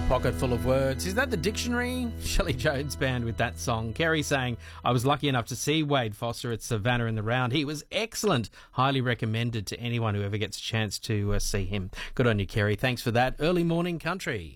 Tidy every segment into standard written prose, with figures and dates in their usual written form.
A pocket full of words. Is that the dictionary? Shelley Jones Band with that song. Kerry saying, I was lucky enough to see Wade Foster at Savannah in the round. He was excellent. Highly recommended to anyone who ever gets a chance to see him. Good on you, Kerry. Thanks for that. Early morning country.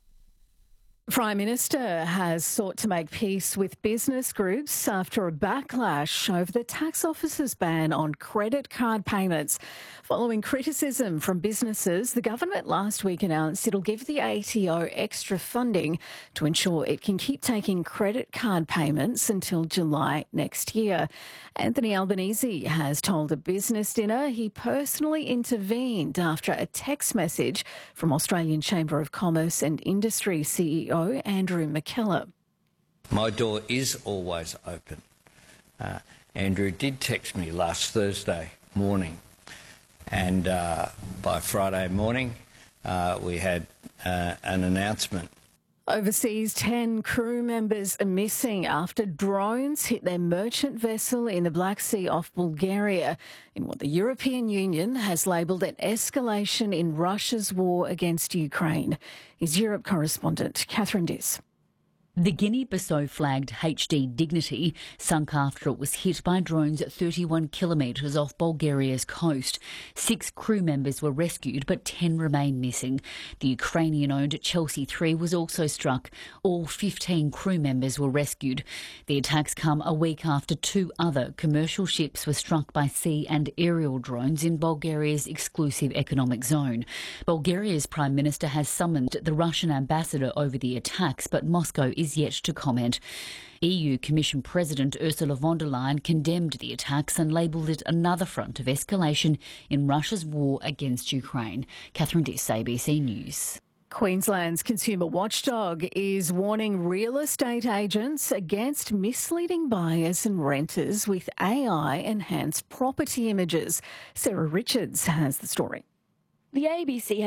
Prime Minister has sought to make peace with business groups after a backlash over the tax office's ban on credit card payments. Following criticism from businesses, the government last week announced it'll give the ATO extra funding to ensure it can keep taking credit card payments until July next year. Anthony Albanese has told a business dinner he personally intervened after a text message from Australian Chamber of Commerce and Industry CEO Andrew McKellar. My door is always open. Andrew did text me last Thursday morning, and by Friday morning we had an announcement. Overseas, 10 crew members are missing after drones hit their merchant vessel in the Black Sea off Bulgaria in what the European Union has labelled an escalation in Russia's war against Ukraine. Is Europe correspondent Catherine Diss. The Guinea-Bissau flagged HD Dignity sunk after it was hit by drones at 31 kilometres off Bulgaria's coast. 6 crew members were rescued, but 10 remain missing. The Ukrainian-owned Chelsea 3 was also struck. All 15 crew members were rescued. The attacks come a week after 2 other commercial ships were struck by sea and aerial drones in Bulgaria's exclusive economic zone. Bulgaria's Prime Minister has summoned the Russian ambassador over the attacks, but Moscow is yet to comment. EU Commission President Ursula von der Leyen condemned the attacks and labelled it another front of escalation in Russia's war against Ukraine. Catherine Diss, ABC News. Queensland's consumer watchdog is warning real estate agents against misleading buyers and renters with AI-enhanced property images. Sarah Richards has the story. The ABC